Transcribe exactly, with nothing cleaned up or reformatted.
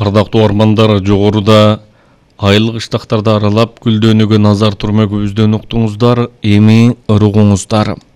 Ардактуу ормандар, жогоруда айыл кыштактарды аралап гүлдөнүүгө назар турмөгүбүздөн уктуңуздар, эми уругуңуздар.